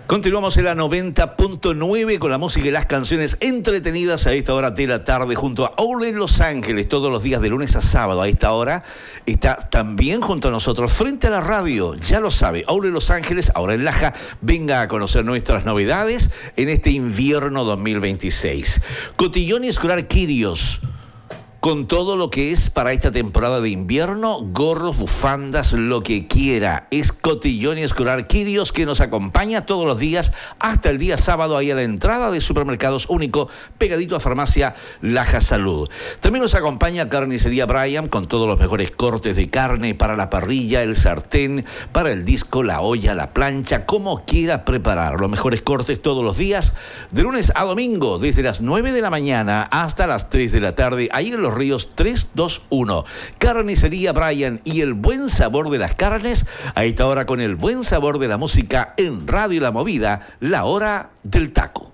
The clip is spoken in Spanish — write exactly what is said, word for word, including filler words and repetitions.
Continuamos en la noventa punto nueve con la música y las canciones entretenidas a esta hora de la tarde junto a Ole Los Ángeles, todos los días de lunes a sábado a esta hora. Está también junto a nosotros frente a la radio, ya lo sabe, Ole Los Ángeles, ahora en Laja. Venga a conocer nuestras novedades en este invierno dos mil veintiséis. Cotillón y Escolar Quirios, con todo lo que es para esta temporada de invierno, gorros, bufandas, lo que quiera. Es Cotillón y Escolar Quirios, que nos acompaña todos los días hasta el día sábado ahí a la entrada de Supermercados Único, pegadito a Farmacia Laja Salud. También nos acompaña Carnicería Brian, con todos los mejores cortes de carne para la parrilla, el sartén, para el disco, la olla, la plancha, como quiera preparar. Los mejores cortes todos los días, de lunes a domingo, desde las nueve de la mañana hasta las tres de la tarde, ahí en los Ríos tres dos uno. Carnicería Brian y el buen sabor de las carnes, a esta hora con el buen sabor de la música en Radio La Movida, la hora del taco.